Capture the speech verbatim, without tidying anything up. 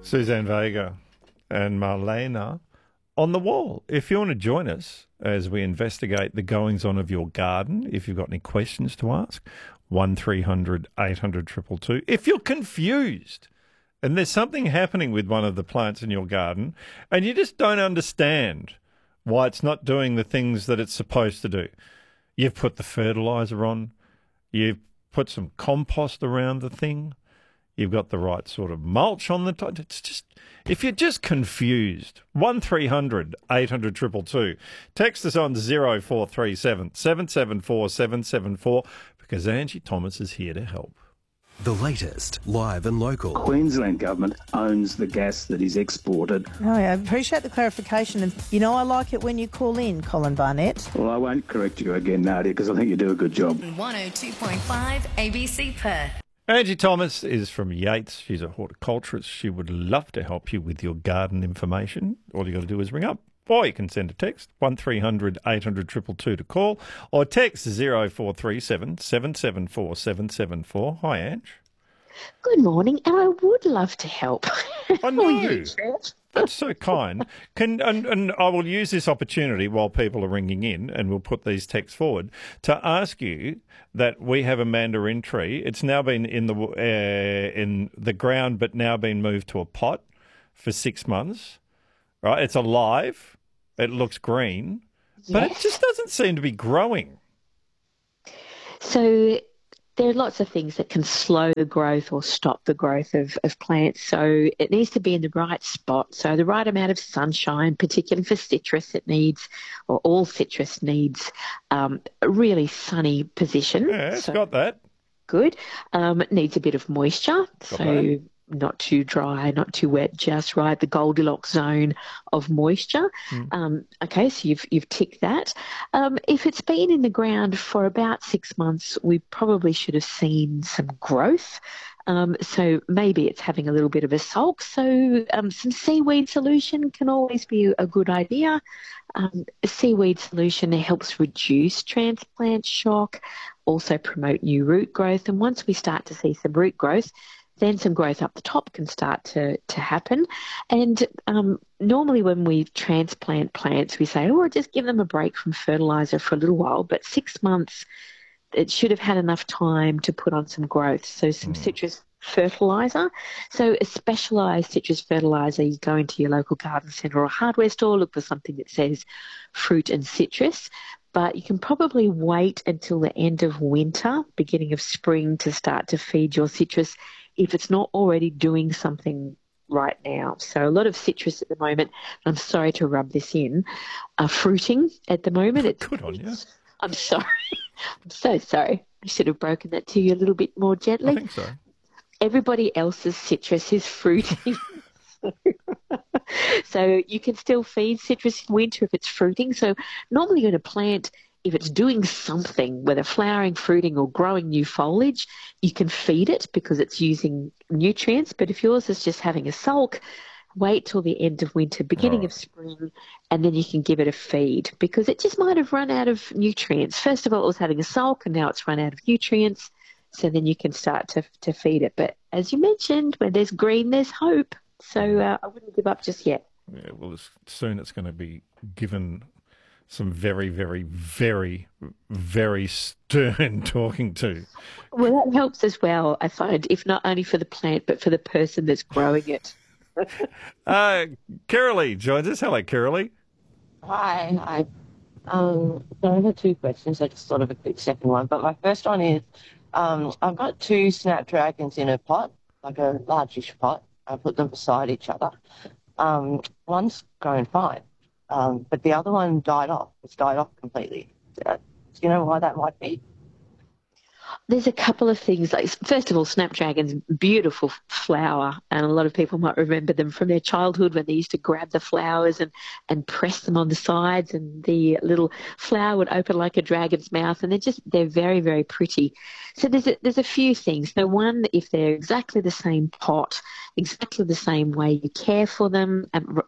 Suzanne Vega and Marlena on the wall. If you want to join us as we investigate the goings-on of your garden, if you've got any questions to ask, one three hundred eight hundred two two two. If you're confused and there's something happening with one of the plants in your garden and you just don't understand why it's not doing the things that it's supposed to do. You've put the fertiliser on, you've put some compost around the thing, you've got the right sort of mulch on the top. It's just, if you're just confused, one three hundred eight hundred two two two. Text us on zero four three seven seven seven four seven seven four because Angie Thomas is here to help. The latest, live and local. Queensland Government owns the gas that is exported. Oh, I appreciate the clarification. And, you know, I like it when you call in, Colin Barnett. Well, I won't correct you again, Nadia, because I think you do a good job. one oh two point five A B C Perth. Angie Thomas is from Yates. She's a horticulturist. She would love to help you with your garden information. All you got to do is ring up. Or you can send a text, one three hundred eight hundred two two two to call, or text zero four three seven seven seven four seven seven four. Hi, Ange. Good morning, and I would love to help. I know. That's so kind. Can and, and I will use this opportunity while people are ringing in, and we'll put these texts forward, to ask you that we have a mandarin tree. It's now been in the uh, in the ground, but now been moved to a pot for six months. Right? It's alive. It looks green, but Yes. it just doesn't seem to be growing. So there are lots of things that can slow the growth or stop the growth of, of plants. So it needs to be in the right spot. So the right amount of sunshine, particularly for citrus, it needs, or all citrus needs, um, a really sunny position. Yeah, it's So got that. good. Um, it needs a bit of moisture. So that. not too dry, not too wet, just right, the Goldilocks zone of moisture. Mm. Um, okay, so you've you've ticked that. Um, if it's been in the ground for about six months, we probably should have seen some growth. Um, so maybe it's having a little bit of a sulk. So um, some seaweed solution can always be a good idea. Um, a seaweed solution helps reduce transplant shock, also promote new root growth. And once we start to see some root growth, then some growth up the top can start to, to happen. And um, normally when we transplant plants, we say, oh, just give them a break from fertiliser for a little while. But six months, it should have had enough time to put on some growth. So some mm. citrus fertiliser. So a specialised citrus fertiliser, you go into your local garden centre or hardware store, look for something that says fruit and citrus. But you can probably wait until the end of winter, beginning of spring, to start to feed your citrus if it's not already doing something right now. So a lot of citrus at the moment, I'm sorry to rub this in, are fruiting at the moment. It's, Good on you. I'm sorry. I'm so sorry. I should have broken that to you a little bit more gently. I think so. Everybody else's citrus is fruiting. So you can still feed citrus in winter if it's fruiting. So normally you're going to plant, if it's doing something, whether flowering, fruiting or growing new foliage, you can feed it because it's using nutrients. But if yours is just having a sulk, wait till the end of winter, beginning Right. of spring, and then you can give it a feed because it just might have run out of nutrients. First of all, it was having a sulk and now it's run out of nutrients. So then you can start to to feed it. But as you mentioned, when there's green, there's hope. So uh, I wouldn't give up just yet. Yeah, well, it's, soon it's going to be given some very, very, very, very stern talking to. Well, that helps as well, I find, if not only for the plant, but for the person that's growing it. uh, Kiralee joins us. Hello, Kiralee. Hi. Hi. Um, so I have two questions. I just thought of a quick second one. But my first one is, um, I've got two snapdragons in a pot, like a largish pot. I put them beside each other. Um, one's going fine, um, but the other one died off. It's died off completely. Uh, do you know why that might be? There's a couple of things. Like, first of all, snapdragon's beautiful flower, and a lot of people might remember them from their childhood when they used to grab the flowers and, and press them on the sides, and the little flower would open like a dragon's mouth, and they're just they're very, very pretty. So there's a, there's a few things. The one, if they're exactly the same pot, exactly the same way you care for them, and